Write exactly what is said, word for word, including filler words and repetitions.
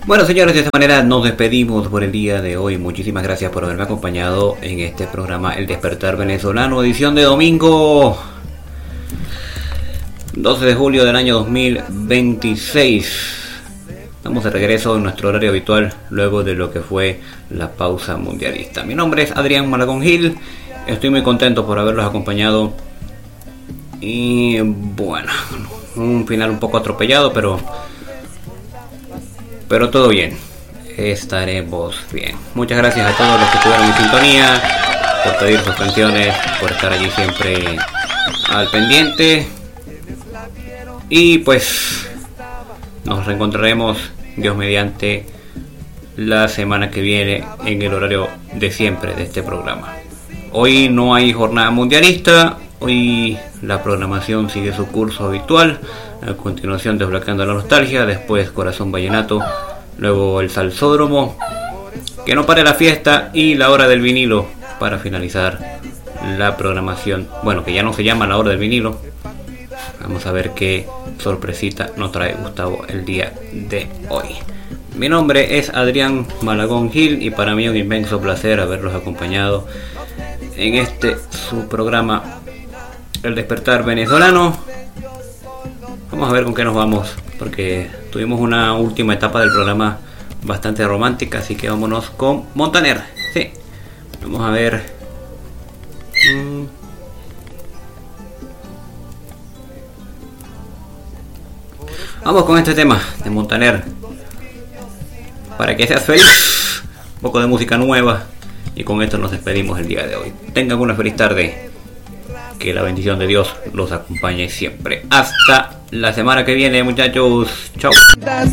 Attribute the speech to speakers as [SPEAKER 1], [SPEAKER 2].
[SPEAKER 1] Bueno, señores, de esta manera nos despedimos por el día de hoy. Muchísimas gracias por haberme acompañado en este programa El Despertar Venezolano, edición de domingo doce de julio del año dos mil veintiséis. Estamos de regreso en nuestro horario habitual luego de lo que fue la pausa mundialista. Mi nombre es Adrián Malagón Gil. Estoy muy contento por haberlos acompañado. Y bueno, un final un poco atropellado, pero pero todo bien. Estaremos bien. Muchas gracias a todos los que estuvieron en sintonía, por pedir sus canciones, por estar allí siempre al pendiente. Y pues nos reencontraremos, Dios mediante, la semana que viene en el horario de siempre de este programa. Hoy no hay jornada mundialista. Hoy la programación sigue su curso habitual. A continuación, Desbloqueando la Nostalgia. Después, Corazón Vallenato. Luego, el Salsódromo. Que no pare la fiesta. Y la hora del vinilo. Para finalizar la programación. Bueno, que ya no se llama la hora del vinilo. Vamos a ver qué sorpresita nos trae Gustavo el día de hoy. Mi nombre es Adrián Malagón Gil. Y para mí un inmenso placer haberlos acompañado en este su programa El Despertar Venezolano. Vamos a ver con qué nos vamos, porque tuvimos una última etapa del programa bastante romántica, así que vámonos con Montaner. Sí, vamos a ver. Mm. Vamos con este tema de Montaner, para que seas feliz. Un poco de música nueva. Y con esto nos despedimos el día de hoy. Tengan una feliz tarde. Que la bendición de Dios los acompañe siempre. Hasta la semana que viene, muchachos. Chao.